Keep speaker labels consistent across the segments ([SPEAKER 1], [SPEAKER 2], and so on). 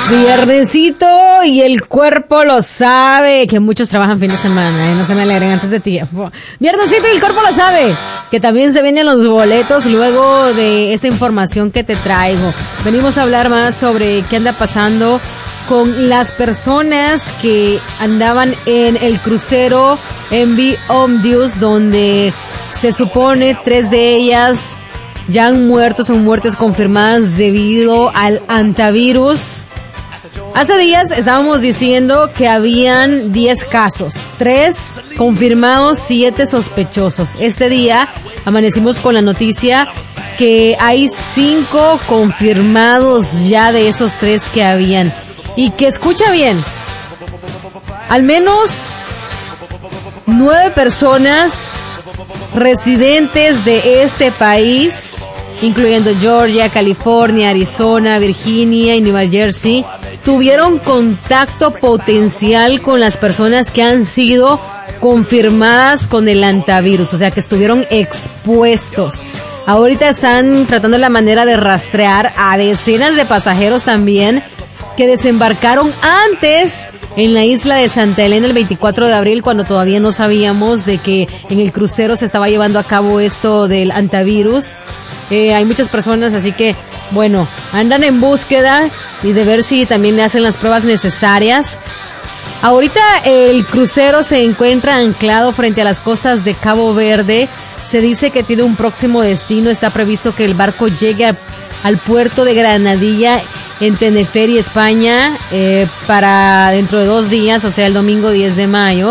[SPEAKER 1] Viernesito y el cuerpo lo sabe, que muchos trabajan fin de semana, no se me alegren antes de tiempo. Viernesito y el cuerpo lo sabe, que también se vienen los boletos luego de esta información que te traigo. Venimos a hablar más sobre qué anda pasando con las personas que andaban en el crucero MV Omnius, donde se supone 3 de ellas ya han muerto, son muertes confirmadas debido al hantavirus. Hace días estábamos diciendo que habían 10 casos, 3 confirmados, 7 sospechosos. Este día amanecimos con la noticia que hay 5 confirmados ya de esos 3 que habían. Y que escucha bien, al menos 9 personas residentes de este país, incluyendo Georgia, California, Arizona, Virginia y Nueva Jersey, tuvieron contacto potencial con las personas que han sido confirmadas con el hantavirus, o sea que estuvieron expuestos. Ahorita están tratando la manera de rastrear a decenas de pasajeros también que desembarcaron antes en la isla de Santa Elena el 24 de abril, cuando todavía no sabíamos de que en el crucero se estaba llevando a cabo esto del hantavirus. Hay muchas personas, así que, bueno, andan en búsqueda y de ver si también le hacen las pruebas necesarias. Ahorita el crucero se encuentra anclado frente a las costas de Cabo Verde. Se dice que tiene un próximo destino. Está previsto que el barco llegue al puerto de Granadilla en Tenerife, España, para dentro de 2 días, o sea, el domingo 10 de mayo.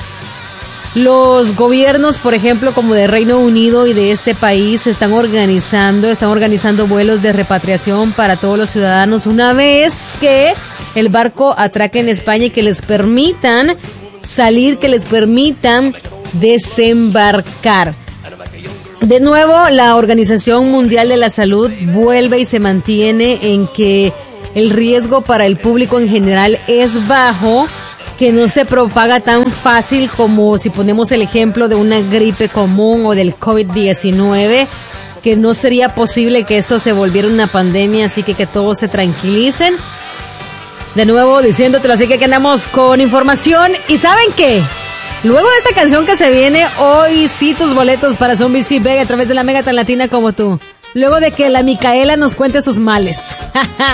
[SPEAKER 1] Los gobiernos, por ejemplo, como de Reino Unido y de este país, están organizando vuelos de repatriación para todos los ciudadanos una vez que el barco atraque en España y que les permitan salir, que les permitan desembarcar. De nuevo, la Organización Mundial de la Salud vuelve y se mantiene en que el riesgo para el público en general es bajo, que no se propaga tan fácil como si ponemos el ejemplo de una gripe común o del COVID-19, que no sería posible que esto se volviera una pandemia, así que todos se tranquilicen. De nuevo, diciéndotelo, así que andamos con información. ¿Y saben qué? Luego de esta canción que se viene, hoy sí tus boletos para Zombie C Vega a través de la Mega tan latina como tú. Luego de que la Micaela nos cuente sus males.